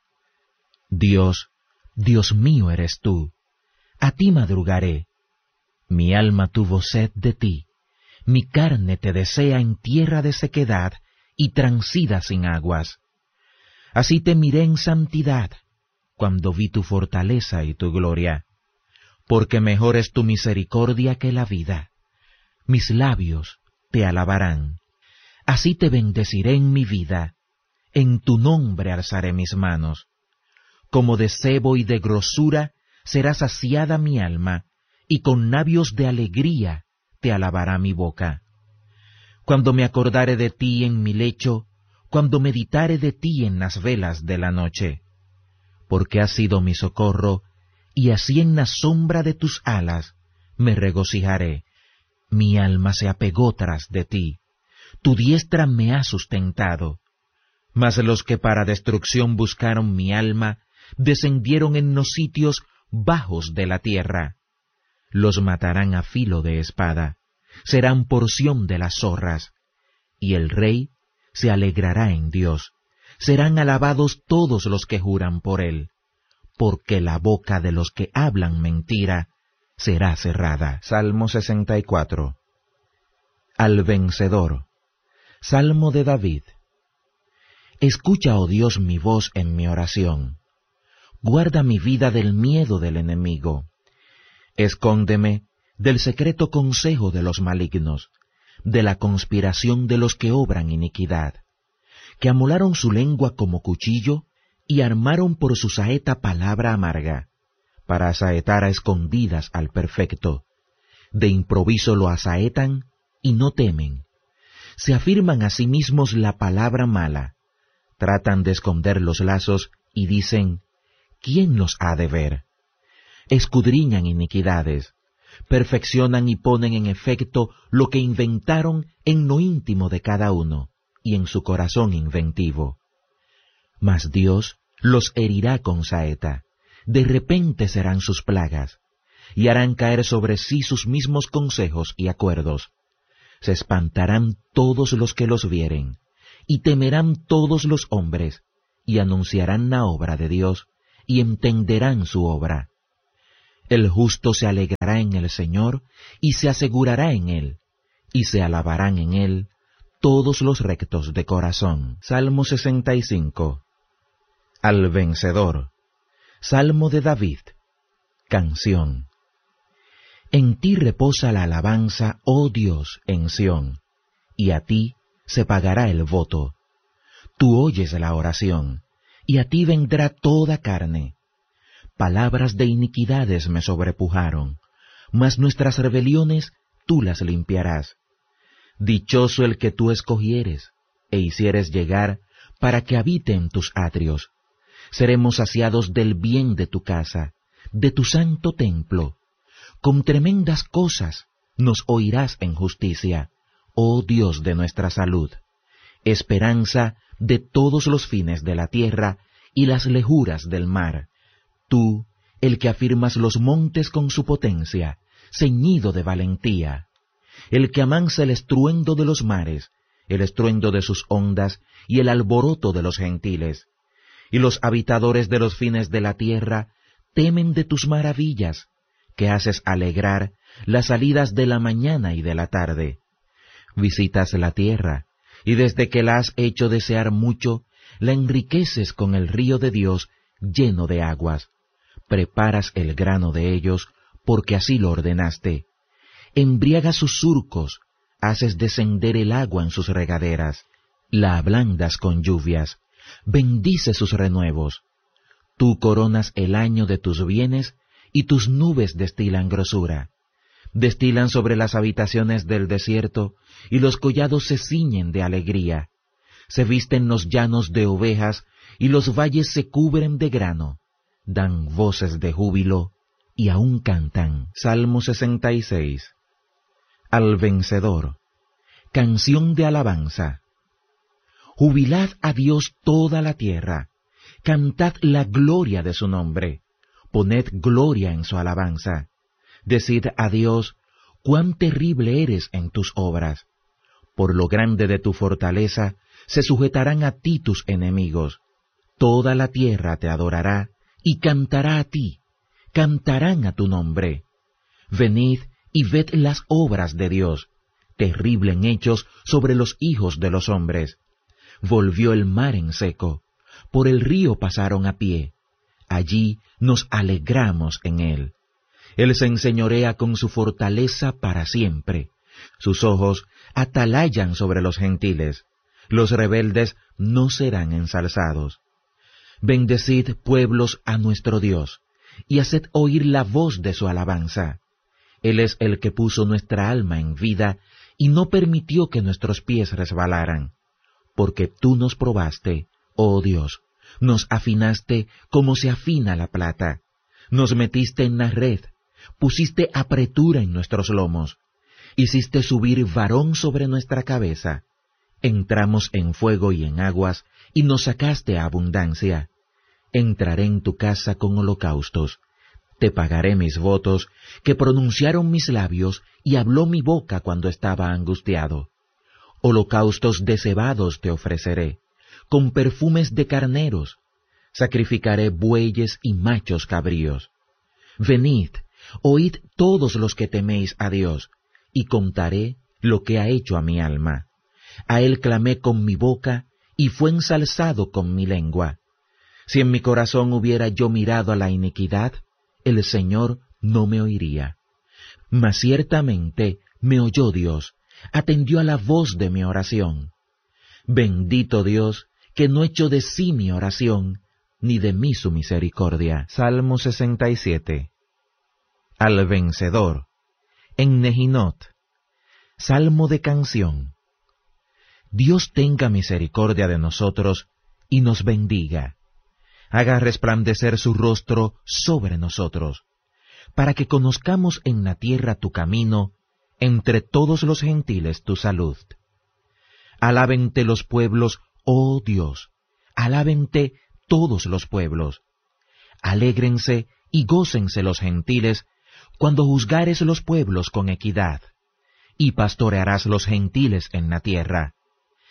Dios, Dios mío eres tú, a ti madrugaré. Mi alma tuvo sed de ti, mi carne te desea en tierra de sequedad y transida sin aguas. Así te miré en santidad, cuando vi tu fortaleza y tu gloria. Porque mejor es tu misericordia que la vida. Mis labios te alabarán. Así te bendeciré en mi vida, en tu nombre alzaré mis manos. Como de sebo y de grosura será saciada mi alma, y con labios de alegría te alabará mi boca. Cuando me acordare de ti en mi lecho, cuando meditare de ti en las velas de la noche. Porque has sido mi socorro, y así en la sombra de tus alas me regocijaré. Mi alma se apegó tras de ti, tu diestra me ha sustentado. Mas los que para destrucción buscaron mi alma, descendieron en los sitios bajos de la tierra. Los matarán a filo de espada, serán porción de las zorras. Y el rey se alegrará en Dios, serán alabados todos los que juran por él, porque la boca de los que hablan mentira será cerrada. Salmo 64. Al vencedor. Salmo de David. Escucha, oh Dios, mi voz en mi oración. Guarda mi vida del miedo del enemigo. Escóndeme del secreto consejo de los malignos, de la conspiración de los que obran iniquidad, que amolaron su lengua como cuchillo y armaron por su saeta palabra amarga, para asaetar a escondidas al perfecto. De improviso lo asaetan y no temen. Se afirman a sí mismos la palabra mala, tratan de esconder los lazos y dicen, ¿quién los ha de ver? Escudriñan iniquidades, perfeccionan y ponen en efecto lo que inventaron en lo íntimo de cada uno y en su corazón inventivo. Mas Dios los herirá con saeta, de repente serán sus plagas, y harán caer sobre sí sus mismos consejos y acuerdos. Se espantarán todos los que los vieren, y temerán todos los hombres, y anunciarán la obra de Dios y entenderán su obra. El justo se alegrará en el Señor y se asegurará en él, y se alabarán en él todos los rectos de corazón. Salmo 65. Al vencedor. Salmo de David. Canción. En ti reposa la alabanza, oh Dios, en Sión, y a ti se pagará el voto. Tú oyes la oración, y a ti vendrá toda carne. Palabras de iniquidades me sobrepujaron, mas nuestras rebeliones tú las limpiarás. Dichoso el que tú escogieres, e hicieres llegar para que habite en tus atrios. Seremos saciados del bien de tu casa, de tu santo templo. Con tremendas cosas nos oirás en justicia, oh Dios de nuestra salud, esperanza de todos los fines de la tierra y las lejuras del mar. Tú, el que afirmas los montes con su potencia, ceñido de valentía, el que amansa el estruendo de los mares, el estruendo de sus ondas y el alboroto de los gentiles. Y los habitadores de los fines de la tierra temen de tus maravillas, que haces alegrar las salidas de la mañana y de la tarde. Visitas la tierra, y desde que la has hecho desear mucho, la enriqueces con el río de Dios lleno de aguas. Preparas el grano de ellos, porque así lo ordenaste. Embriagas sus surcos, haces descender el agua en sus regaderas, la ablandas con lluvias, bendice sus renuevos. Tú coronas el año de tus bienes, y tus nubes destilan grosura. Destilan sobre las habitaciones del desierto, y los collados se ciñen de alegría. Se visten los llanos de ovejas, y los valles se cubren de grano. Dan voces de júbilo, y aún cantan. Salmo 66. Al vencedor. Canción de alabanza. Jubilad a Dios toda la tierra, cantad la gloria de su nombre, poned gloria en su alabanza. Decid a Dios, cuán terrible eres en tus obras. Por lo grande de tu fortaleza, se sujetarán a ti tus enemigos. Toda la tierra te adorará, y cantará a ti, cantarán a tu nombre. Venid y ved las obras de Dios, terrible en hechos sobre los hijos de los hombres. Volvió el mar en seco, por el río pasaron a pie, allí nos alegramos en él. Él se enseñorea con su fortaleza para siempre, sus ojos atalayan sobre los gentiles, los rebeldes no serán ensalzados. Bendecid, pueblos, a nuestro Dios, y haced oír la voz de su alabanza. Él es el que puso nuestra alma en vida, y no permitió que nuestros pies resbalaran. Porque tú nos probaste, oh Dios, nos afinaste como se afina la plata, nos metiste en la red, pusiste apretura en nuestros lomos, hiciste subir varón sobre nuestra cabeza. Entramos en fuego y en aguas, y nos sacaste a abundancia. Entraré en tu casa con holocaustos, te pagaré mis votos, que pronunciaron mis labios, y habló mi boca cuando estaba angustiado. Holocaustos de cebados te ofreceré, con perfumes de carneros, sacrificaré bueyes y machos cabríos. Venid, oíd todos los que teméis a Dios, y contaré lo que ha hecho a mi alma. A él clamé con mi boca, y fue ensalzado con mi lengua. Si en mi corazón hubiera yo mirado a la iniquidad, el Señor no me oiría. Mas ciertamente me oyó Dios, atendió a la voz de mi oración. Bendito Dios, que no echó de sí mi oración, ni de mí su misericordia. Salmo 67. Al vencedor. En Nehinot. Salmo de canción. Dios tenga misericordia de nosotros y nos bendiga. Haga resplandecer su rostro sobre nosotros, para que conozcamos en la tierra tu camino, entre todos los gentiles tu salud. Alábente los pueblos, oh Dios, alábente todos los pueblos. Alégrense y gócense los gentiles, cuando juzgares los pueblos con equidad, y pastorearás los gentiles en la tierra.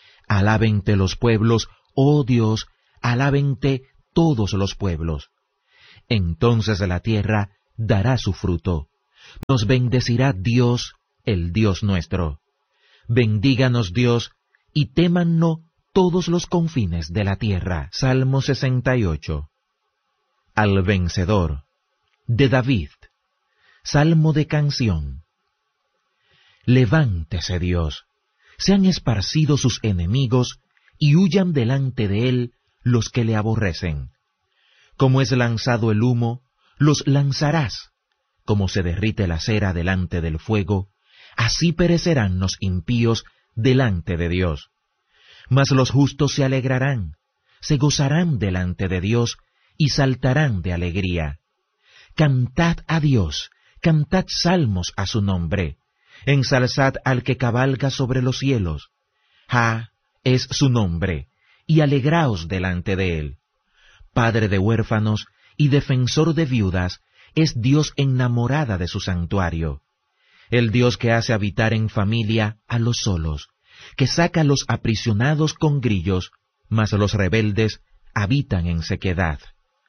Alábente los pueblos, oh Dios, alábente todos los pueblos. Entonces la tierra dará su fruto. Nos bendecirá Dios, el Dios nuestro. Bendíganos Dios, y témannos todos los confines de la tierra. Salmo 68. Al vencedor, de David. Salmo de canción. Levántese Dios, sean esparcidos sus enemigos, y huyan delante de él los que le aborrecen. Como es lanzado el humo, los lanzarás. Como se derrite la cera delante del fuego, así perecerán los impíos delante de Dios. Mas los justos se alegrarán, se gozarán delante de Dios, y saltarán de alegría. Cantad a Dios, cantad salmos a su nombre, ensalzad al que cabalga sobre los cielos. Jah es su nombre, y alegraos delante de él. Padre de huérfanos y defensor de viudas, es Dios enamorada de su santuario. El Dios que hace habitar en familia a los solos, que saca a los aprisionados con grillos, mas los rebeldes habitan en sequedad.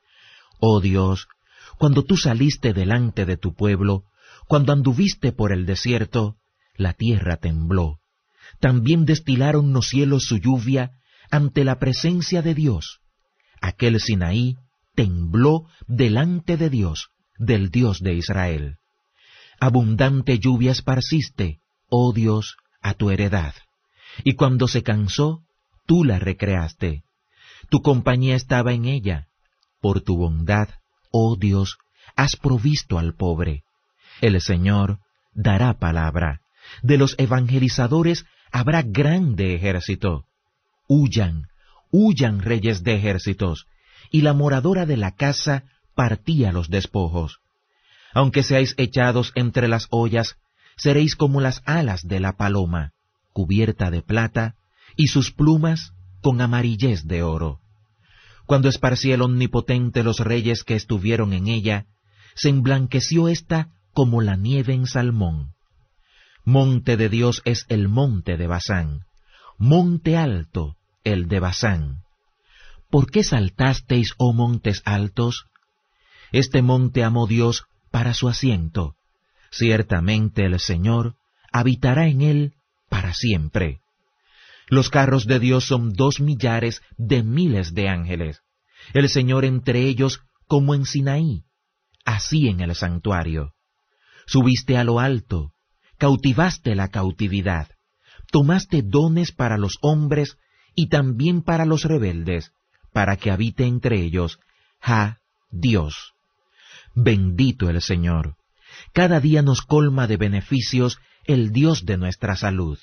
Oh Dios, cuando tú saliste delante de tu pueblo, cuando anduviste por el desierto, la tierra tembló. También destilaron los cielos su lluvia ante la presencia de Dios. Aquel Sinaí tembló delante de Dios, del Dios de Israel. Abundante lluvia esparciste, oh Dios, a tu heredad. Y cuando se cansó, tú la recreaste. Tu compañía estaba en ella. Por tu bondad, oh Dios, has provisto al pobre. El Señor dará palabra. De los evangelizadores habrá grande ejército. Huyan, huyan reyes de ejércitos, y la moradora de la casa partía los despojos. Aunque seáis echados entre las ollas, seréis como las alas de la paloma, cubierta de plata, y sus plumas con amarillez de oro. Cuando esparcí el Omnipotente los reyes que estuvieron en ella, se emblanqueció ésta como la nieve en Salmón. Monte de Dios es el monte de Basán, monte alto, el de Basán. ¿Por qué saltasteis, oh montes altos? Este monte amó Dios para su asiento. Ciertamente el Señor habitará en él para siempre. Los carros de Dios son 2 millares de miles de ángeles. El Señor entre ellos como en Sinaí, así en el santuario. Subiste a lo alto, cautivaste la cautividad, tomaste dones para los hombres y también para los rebeldes, para que habite entre ellos, Jah, Dios. Bendito el Señor. Cada día nos colma de beneficios el Dios de nuestra salud.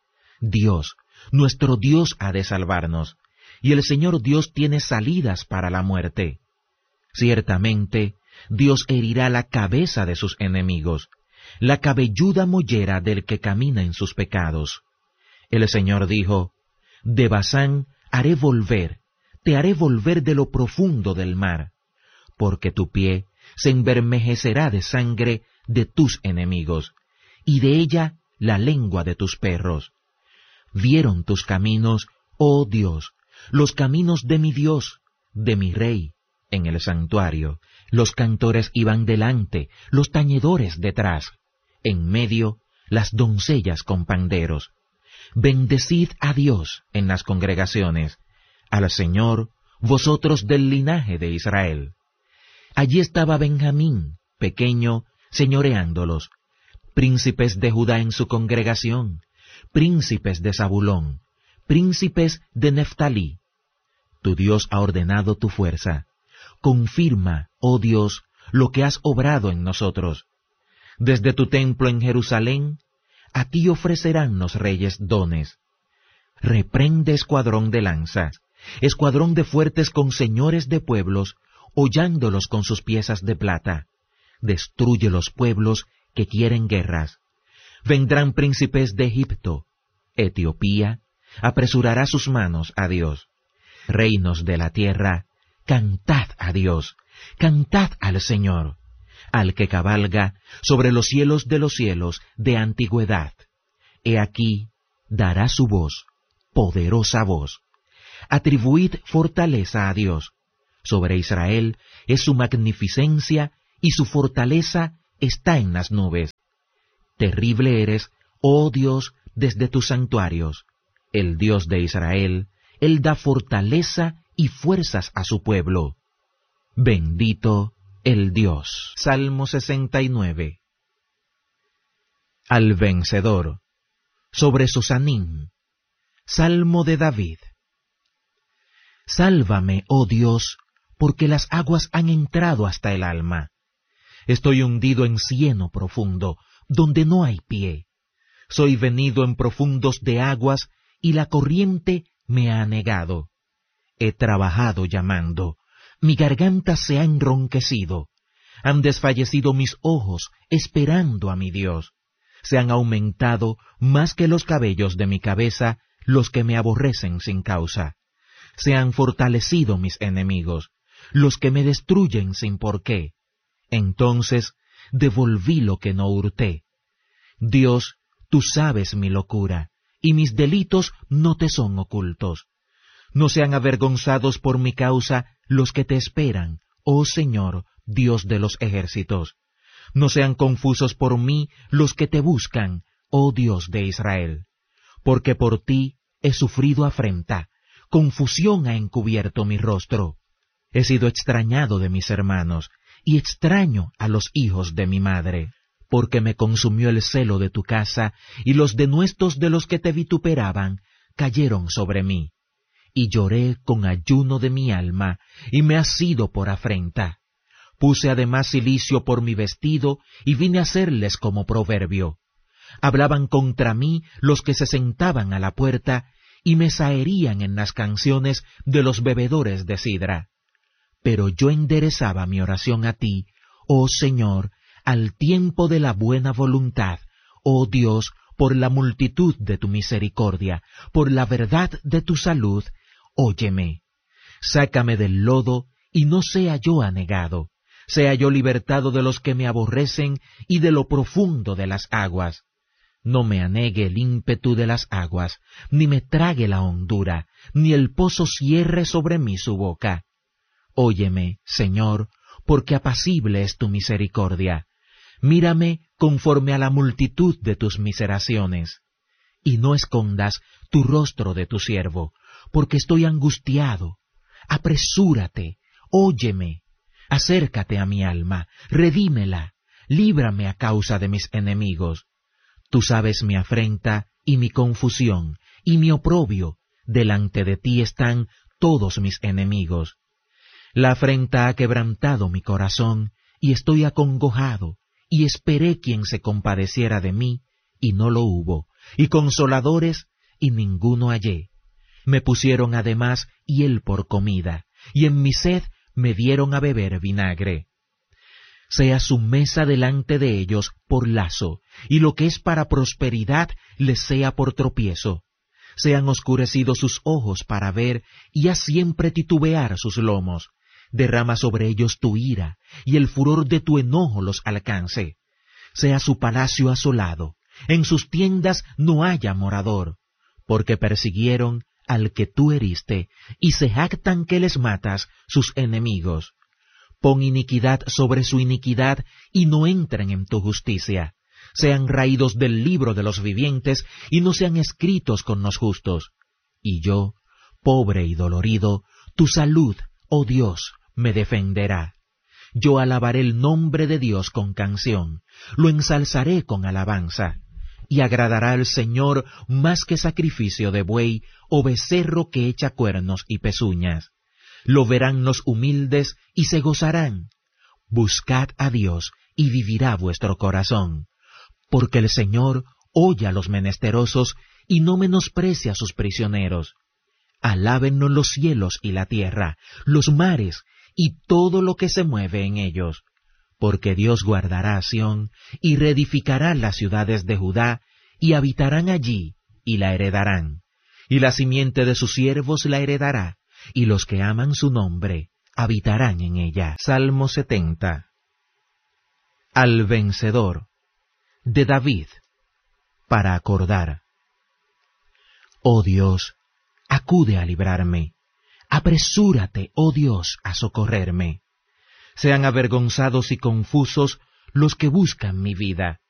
Dios, nuestro Dios ha de salvarnos, y el Señor Dios tiene salidas para la muerte. Ciertamente, Dios herirá la cabeza de sus enemigos, la cabelluda mollera del que camina en sus pecados. El Señor dijo, de Basán haré volver, te haré volver de lo profundo del mar, porque tu pie se envermejecerá de sangre de tus enemigos, y de ella la lengua de tus perros. Vieron tus caminos, oh Dios, los caminos de mi Dios, de mi Rey, en el santuario. Los cantores iban delante, los tañedores detrás, en medio las doncellas con panderos. Bendecid a Dios en las congregaciones, al Señor, vosotros del linaje de Israel. Allí estaba Benjamín, pequeño, señoreándolos, príncipes de Judá en su congregación, príncipes de Zabulón, príncipes de Neftalí. Tu Dios ha ordenado tu fuerza. Confirma, oh Dios, lo que has obrado en nosotros. Desde tu templo en Jerusalén, a ti ofrecerán los reyes dones. Reprende escuadrón de lanzas, escuadrón de fuertes con señores de pueblos, hollándolos con sus piezas de plata. Destruye los pueblos que quieren guerras. Vendrán príncipes de Egipto. Etiopía apresurará sus manos a Dios. Reinos de la tierra, cantad a Dios, cantad al Señor, al que cabalga sobre los cielos de antigüedad. He aquí, dará su voz, poderosa voz. Atribuid fortaleza a Dios. Sobre Israel es su magnificencia y su fortaleza está en las nubes. Terrible eres, oh Dios, desde tus santuarios. El Dios de Israel, Él da fortaleza y fuerzas a su pueblo. Bendito el Dios. Salmo 69. Al vencedor. Sobre Sosanim. Salmo de David. Sálvame, oh Dios, porque las aguas han entrado hasta el alma. Estoy hundido en cieno profundo, donde no hay pie. Soy venido en profundos de aguas, y la corriente me ha anegado. He trabajado llamando, mi garganta se ha enronquecido. Han desfallecido mis ojos, esperando a mi Dios. Se han aumentado más que los cabellos de mi cabeza los que me aborrecen sin causa. Se han fortalecido mis enemigos, los que me destruyen sin por qué. Entonces devolví lo que no hurté. Dios, tú sabes mi locura, y mis delitos no te son ocultos. No sean avergonzados por mi causa los que te esperan, oh Señor, Dios de los ejércitos. No sean confusos por mí los que te buscan, oh Dios de Israel. Porque por ti he sufrido afrenta, confusión ha encubierto mi rostro. He sido extrañado de mis hermanos, y extraño a los hijos de mi madre, porque me consumió el celo de tu casa, y los denuestos de los que te vituperaban cayeron sobre mí. Y lloré con ayuno de mi alma, y me ha sido por afrenta. Puse además cilicio por mi vestido, y vine a hacerles como proverbio. Hablaban contra mí los que se sentaban a la puerta, y me zaherían en las canciones de los bebedores de sidra. Pero yo enderezaba mi oración a ti, oh Señor, al tiempo de la buena voluntad, oh Dios, por la multitud de tu misericordia, por la verdad de tu salud, óyeme. Sácame del lodo, y no sea yo anegado, sea yo libertado de los que me aborrecen y de lo profundo de las aguas. No me anegue el ímpetu de las aguas, ni me trague la hondura, ni el pozo cierre sobre mí su boca. Óyeme, Señor, porque apacible es tu misericordia. Mírame conforme a la multitud de tus miseraciones. Y no escondas tu rostro de tu siervo, porque estoy angustiado. Apresúrate, óyeme. Acércate a mi alma, redímela, líbrame a causa de mis enemigos. Tú sabes mi afrenta y mi confusión, y mi oprobio, delante de ti están todos mis enemigos. La afrenta ha quebrantado mi corazón, y estoy acongojado, y esperé quien se compadeciera de mí, y no lo hubo, y consoladores, y ninguno hallé. Me pusieron además hiel por comida, y en mi sed me dieron a beber vinagre. Sea su mesa delante de ellos por lazo, y lo que es para prosperidad les sea por tropiezo. Sean oscurecidos sus ojos para ver, y haz siempre titubear sus lomos. Derrama sobre ellos tu ira, y el furor de tu enojo los alcance. Sea su palacio asolado, en sus tiendas no haya morador, porque persiguieron al que tú heriste, y se jactan que les matas sus enemigos. Pon iniquidad sobre su iniquidad, y no entren en tu justicia. Sean raídos del libro de los vivientes, y no sean escritos con los justos. Y yo, pobre y dolorido, tu salud, oh Dios, me defenderá. Yo alabaré el nombre de Dios con canción, lo ensalzaré con alabanza, y agradará al Señor más que sacrificio de buey o becerro que echa cuernos y pezuñas. Lo verán los humildes y se gozarán. Buscad a Dios y vivirá vuestro corazón, porque el Señor oye a los menesterosos y no menosprecia a sus prisioneros. Alábennos los cielos y la tierra, los mares y todo lo que se mueve en ellos, porque Dios guardará a Sión y reedificará las ciudades de Judá, y habitarán allí y la heredarán, y la simiente de sus siervos la heredará, y los que aman su nombre habitarán en ella. Salmo 70. Al vencedor, de David, para acordar. Oh Dios, acude a librarme. Apresúrate, oh Dios, a socorrerme. Sean avergonzados y confusos los que buscan mi vida.